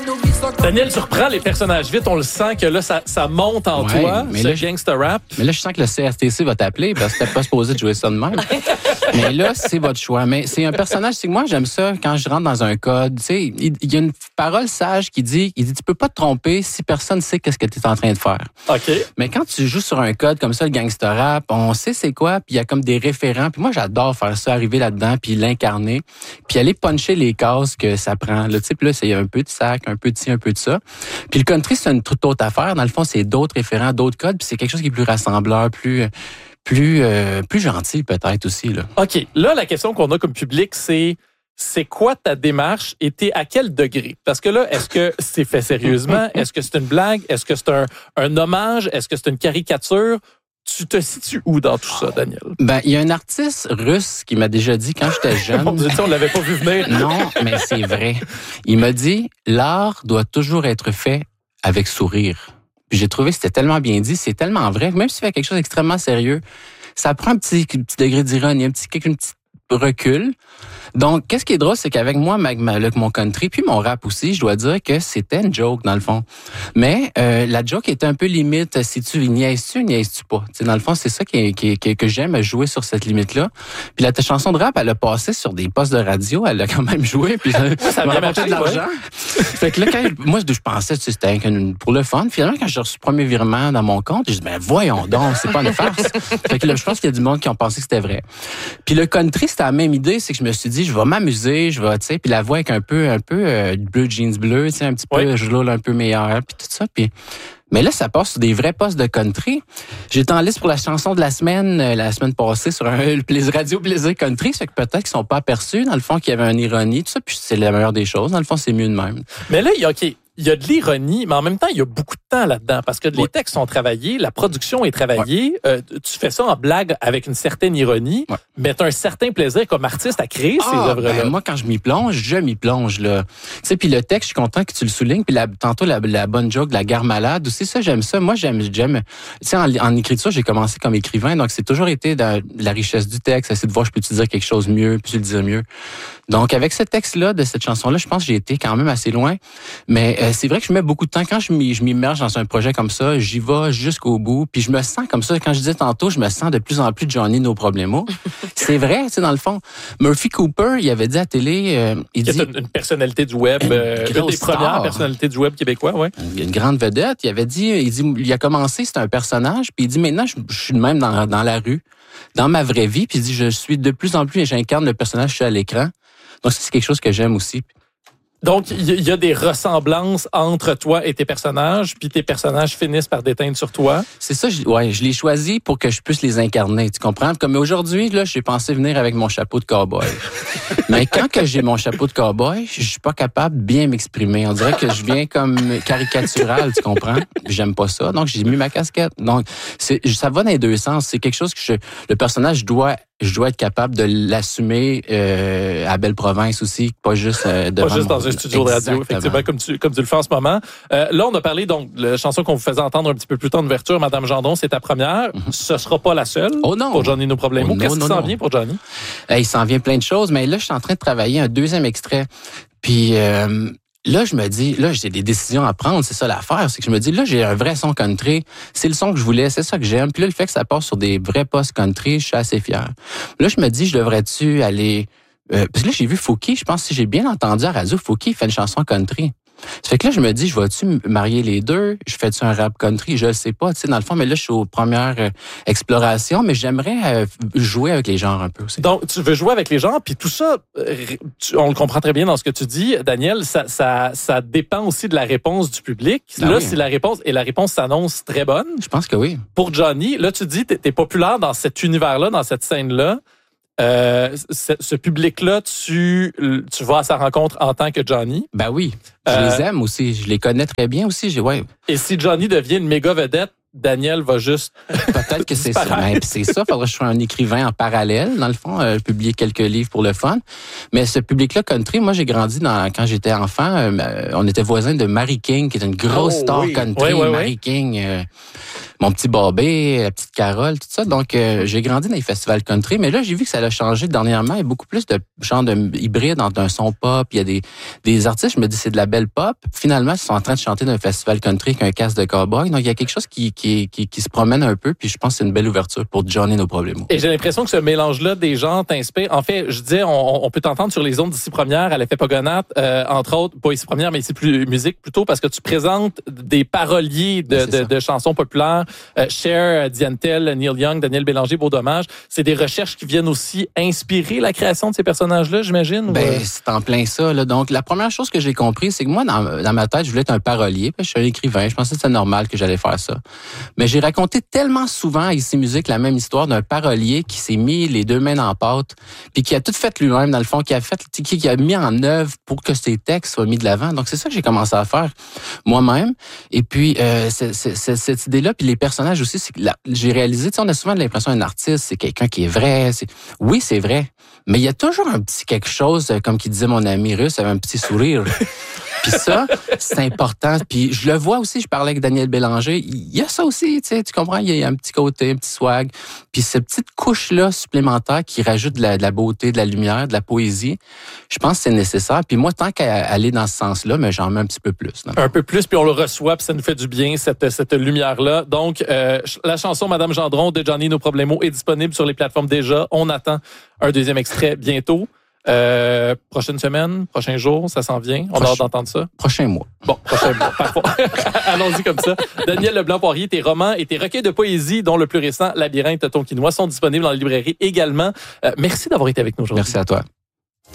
Daniel, tu reprends les personnages vite, on le sent que là, ça monte en toi, ce gangster rap. Mais là, je sens que le CRTC va t'appeler parce que t'es pas supposé de jouer ça de même. Mais là, c'est votre choix. Mais c'est un personnage, c'est que moi, j'aime ça quand je rentre dans un code. Tu sais, il y a une parole sage qui dit, tu peux pas te tromper si personne sait qu'est-ce que tu es en train de faire. OK. Mais quand tu joues sur un code comme ça, le gangster rap, on sait c'est quoi, puis il y a comme des référents. Puis moi, j'adore faire ça, arriver là-dedans, puis l'incarner, puis aller puncher les cases que ça prend. Là, tu sais, puis là, c'est un peu de sac, un peu de ci, un peu de ça. Puis le country, c'est une toute autre affaire. Dans le fond, c'est d'autres référents, d'autres codes, puis c'est quelque chose qui est plus rassembleur, plus gentil peut-être aussi, là. OK. Là, la question qu'on a comme public, c'est quoi ta démarche et t'es à quel degré? Parce que là, est-ce que c'est fait sérieusement? Est-ce que c'est une blague? Est-ce que c'est un hommage? Est-ce que c'est une caricature? Tu te situes où dans tout ça, Daniel? Ben, il y a un artiste russe qui m'a déjà dit quand j'étais jeune. On l'avait pas vu venir. Non, mais c'est vrai. Il m'a dit, l'art doit toujours être fait avec sourire. Puis j'ai trouvé que c'était tellement bien dit, c'est tellement vrai. Même si tu fais quelque chose d'extrêmement sérieux, ça prend un petit degré d'ironie, un petit recul. Donc, qu'est-ce qui est drôle, c'est qu'avec moi, mon country, puis mon rap aussi, je dois dire que c'était une joke, dans le fond. Mais la joke était un peu limite, si tu niaises-tu ou niaises-tu pas. T'sais, dans le fond, c'est ça que j'aime, jouer sur cette limite-là. Puis la chanson de rap, elle a passé sur des postes de radio, elle a quand même joué, puis ça m'a rapporté de l'argent. Fait que là, moi, je pensais que c'était pour le fun. Finalement, quand j'ai reçu le premier virement dans mon compte, j'ai dit, ben voyons donc, c'est pas une farce. Fait que là, je pense qu'il y a du monde qui ont pensé que c'était vrai. Puis le country, c'était la même idée, c'est que je me suis dit, je vais m'amuser, tu sais, puis la voix avec un peu bleu jeans bleu, tu sais, un petit peu, je loule un peu meilleur, puis tout ça, puis mais là, ça passe sur des vrais postes de country. J'étais en liste pour la chanson de la semaine passée sur un radio plaisir country, ça fait que peut-être qu'ils sont pas aperçus, dans le fond, qu'il y avait une ironie, tout ça, puis c'est la meilleure des choses. Dans le fond, c'est mieux de même. Mais là, il y a de l'ironie, mais en même temps, il y a beaucoup de temps là-dedans parce que les textes sont travaillés, la production est travaillée. Tu fais ça en blague avec une certaine ironie, mais tu as un certain plaisir comme artiste à créer ces œuvres-là. Ben, moi, quand je m'y plonge, là. Tu sais, puis le texte, je suis content que tu le soulignes. Puis tantôt, la bonne joke de la gare malade aussi, ça, j'aime ça. Moi, j'aime. Tu sais, en écriture, j'ai commencé comme écrivain, donc c'est toujours été dans la richesse du texte, essayer de voir, je peux-tu dire quelque chose mieux, puis tu le dire mieux. Donc, avec ce texte-là, de cette chanson-là, je pense que j'ai été quand même assez loin. Mais c'est vrai que je mets beaucoup de temps. Quand je m'immerge dans un projet comme ça, j'y vais jusqu'au bout. Puis je me sens comme ça. Quand je disais tantôt, je me sens de plus en plus Johnny No Problemo. C'est vrai, tu sais, dans le fond. Murphy Cooper, il avait dit à la télé... il dit une personnalité du web, une des premières personnalités du web québécois, ouais. Une grande vedette. Il avait dit, il a commencé, c'était un personnage. Puis il dit, maintenant, je suis de même dans la rue, dans ma vraie vie. Puis il dit, je suis de plus en plus, j'incarne le personnage que je suis à l'écran. Donc, c'est quelque chose que j'aime aussi. Donc, il y a des ressemblances entre toi et tes personnages, puis tes personnages finissent par déteindre sur toi. C'est ça, je l'ai choisi pour que je puisse les incarner, tu comprends? Comme aujourd'hui, là, j'ai pensé venir avec mon chapeau de cow-boy. Mais quand que j'ai mon chapeau de cow-boy, je suis pas capable de bien m'exprimer. On dirait que je viens comme caricatural, tu comprends? J'aime pas ça, donc j'ai mis ma casquette. Donc, ça va dans les deux sens. C'est quelque chose que le personnage je dois être capable de l'assumer à Belle-Province aussi, pas juste devant pas juste dans un studio de radio, effectivement, comme tu le fais en ce moment. Là, on a parlé donc de la chanson qu'on vous faisait entendre un petit peu plus tôt en ouverture, Madame Gendron, c'est ta première. Ce sera pas la seule pour Johnny No Problemo. Qu'est-ce qui s'en vient pour Johnny? Il s'en vient plein de choses, mais là, je suis en train de travailler un deuxième extrait. Puis là, je me dis, là, j'ai des décisions à prendre, c'est ça l'affaire, c'est que je me dis, là, j'ai un vrai son country, c'est le son que je voulais, c'est ça que j'aime. Puis là, le fait que ça passe sur des vrais postes country, je suis assez fier. Là, je me dis, je devrais-tu aller... parce que là, j'ai vu Fouki, je pense, si j'ai bien entendu à la radio, Fouki fait une chanson country. Ça fait que là, je me dis, je vais-tu marier les deux? Je fais-tu un rap country? Je le sais pas, tu sais, dans le fond, mais là, je suis aux premières explorations, mais j'aimerais jouer avec les genres un peu aussi. Donc, tu veux jouer avec les genres, puis tout ça, on le comprend très bien dans ce que tu dis, Daniel, ça dépend aussi de la réponse du public. Là, si la réponse s'annonce très bonne. Je pense que oui. Pour Johnny, là, tu dis, t'es populaire dans cet univers-là, dans cette scène-là. Ce public-là, tu vas à sa rencontre en tant que Johnny. Ben oui, je les aime aussi, je les connais très bien aussi. Et si Johnny devient une méga vedette, Daniel va juste... Peut-être que c'est ça. Ben, c'est ça, faudrait que je sois un écrivain en parallèle, dans le fond, publier quelques livres pour le fun. Mais ce public-là, country, moi j'ai grandi quand j'étais enfant, on était voisins de Mary King, qui est une grosse star country. Mary King... mon petit Bobé, la petite Carole, tout ça. Donc, j'ai grandi dans les festivals country, mais là, j'ai vu que ça a changé dernièrement. Il y a beaucoup plus de genre de hybride entre un son pop. Il y a des artistes, je me dis, c'est de la belle pop. Finalement, ils sont en train de chanter dans un festival country avec un casque de cowboy. Donc, il y a quelque chose qui se promène un peu, puis je pense que c'est une belle ouverture pour Johnny No Problemo. Et j'ai l'impression que ce mélange-là des gens t'inspire. En fait, je disais, on peut t'entendre sur les ondes d'ici première à l'effet Pogonat, entre autres, pas ici première, mais ici plus musique plutôt, parce que tu présentes des paroliers de chansons populaires. Cher, Diantel, Neil Young, Daniel Bélanger, Beau Dommage. C'est des recherches qui viennent aussi inspirer la création de ces personnages-là, j'imagine? C'est en plein ça. Là. Donc, la première chose que j'ai compris, c'est que moi, dans ma tête, je voulais être un parolier. Je suis un écrivain. Je pensais que c'était normal que j'allais faire ça. Mais j'ai raconté tellement souvent à Ici Musique la même histoire d'un parolier qui s'est mis les deux mains dans la pâte, puis qui a tout fait lui-même, dans le fond, qui a mis en œuvre pour que ses textes soient mis de l'avant. Donc, c'est ça que j'ai commencé à faire moi-même. Et puis, cette idée-là, puis les personnages aussi, c'est que j'ai réalisé, on a souvent l'impression qu'un artiste, c'est quelqu'un qui est vrai. Oui, c'est vrai. Mais il y a toujours un petit quelque chose, comme qui disait mon ami russe, avec un petit sourire. Puis ça, c'est important. Puis je le vois aussi, je parlais avec Daniel Bélanger, il y a ça aussi, tu comprends, il y a un petit côté, un petit swag. Puis cette petite couche-là supplémentaire qui rajoute de la beauté, de la lumière, de la poésie, je pense que c'est nécessaire. Puis moi, tant qu'à aller dans ce sens-là, mais j'en mets un petit peu plus. Un peu plus, puis on le reçoit, puis ça nous fait du bien, cette lumière-là. Donc, la chanson Madame Gendron de Johnny No Problemo est disponible sur les plateformes déjà. On attend un deuxième extrait bientôt. Prochaine semaine, prochain jour, ça s'en vient. On a hâte d'entendre ça. Prochain mois. Bon, prochain mois. Parfois. Allons-y comme ça. Daniel Leblanc-Poirier, tes romans et tes recueils de poésie, dont le plus récent, Labyrinthe Tonkinois, sont disponibles dans la librairie également. Merci d'avoir été avec nous aujourd'hui. Merci à toi.